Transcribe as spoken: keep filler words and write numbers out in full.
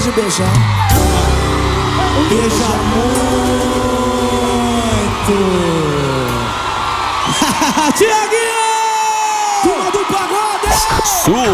pode beijar. Beija muito. Tiaguinho! Turma do pagode!